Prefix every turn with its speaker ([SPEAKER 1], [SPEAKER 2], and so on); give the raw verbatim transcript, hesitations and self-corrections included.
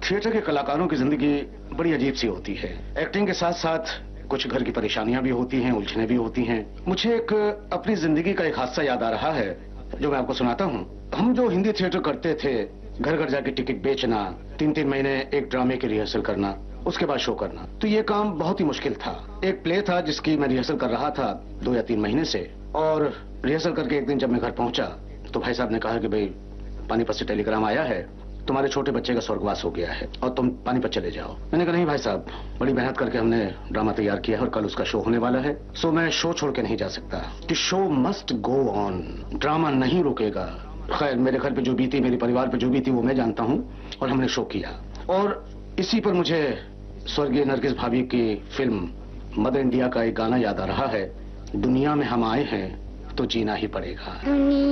[SPEAKER 1] Theatre के कलाकारों की जिंदगी बड़ी अजीब सी होती है। एक्टिंग के साथ साथ कुछ घर की परेशानियां भी होती हैं, उलझनें भी होती हैं। मुझे एक अपनी जिंदगी का एक हादसा याद आ रहा है जो मैं आपको सुनाता हूँ। हम जो हिंदी थिएटर करते थे, घर घर जाके टिकट बेचना, तीन तीन महीने एक ड्रामे की रिहर्सल करना, उसके बाद शो करना, तो ये काम बहुत ही मुश्किल था। एक प्ले था जिसकी मैं रिहर्सल कर रहा था दो या तीन महीने से, और रिहर्सल करके एक दिन जब मैं घर पहुंचा तो भाई साहब ने कहा कि भाई पानीपत से टेलीग्राम आया है, तुम्हारे छोटे बच्चे का स्वर्गवास हो गया है और तुम पानीपत चले जाओ। मैंने कहा नहीं भाई साहब, बड़ी मेहनत करके हमने ड्रामा तैयार किया है और कल उसका शो होने वाला है, सो मैं शो छोड़ के नहीं जा सकता। कि show must go on, drama नहीं रुकेगा। खैर, मेरे घर पे जो बीती, मेरे परिवार पे जो बीती वो मैं जानता हूँ, और हमने शो किया। और इसी पर मुझे स्वर्गीय नरगिस भाभी की फिल्म मदर इंडिया का एक गाना याद आ रहा है, दुनिया में हम आए हैं तो जीना ही पड़ेगा।